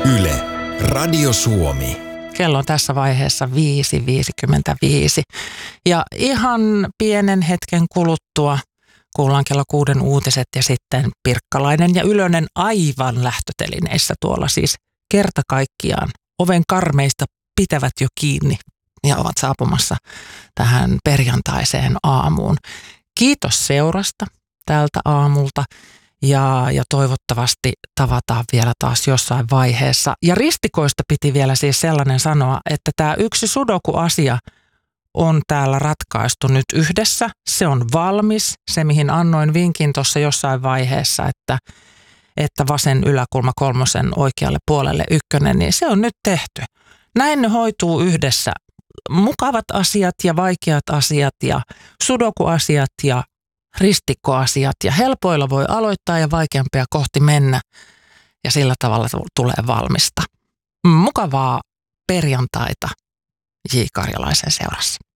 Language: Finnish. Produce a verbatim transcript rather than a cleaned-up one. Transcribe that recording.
Yle, Radio Suomi. Kello on tässä vaiheessa viisi viisikymmentäviisi ja ihan pienen hetken kuluttua kuullaan kello kuuden uutiset ja sitten Pirkkalainen ja Ylönen aivan lähtötelineissä tuolla siis kerta kaikkiaan. Oven karmeista pitävät jo kiinni ja ovat saapumassa tähän perjantaiseen aamuun. Kiitos seurasta tältä aamulta. Ja, ja toivottavasti tavataan vielä taas jossain vaiheessa. Ja ristikoista piti vielä siis sellainen sanoa, että tämä yksi sudoku-asia on täällä ratkaistu nyt yhdessä. Se on valmis, se mihin annoin vinkin tuossa jossain vaiheessa, että, että vasen yläkulma kolmosen oikealle puolelle ykkönen, niin se on nyt tehty. Näin ne hoituu yhdessä. Mukavat asiat ja vaikeat asiat ja sudoku-asiat ja ristikkoasiat ja helpoilla voi aloittaa ja vaikeampia kohti mennä ja sillä tavalla tulee valmista. Mukavaa perjantaita J. Karjalaisen seurassa.